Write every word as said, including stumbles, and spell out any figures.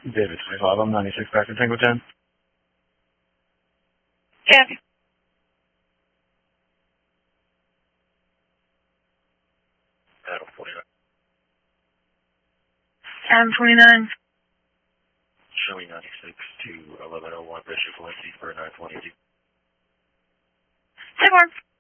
David twenty-five, I'm ninety-six back to Tango ten. ten. Adam forty-nine. Adam twenty-nine. Showing ninety-six to eleven oh one Bishop Lindsay for nine twenty-two. ten more.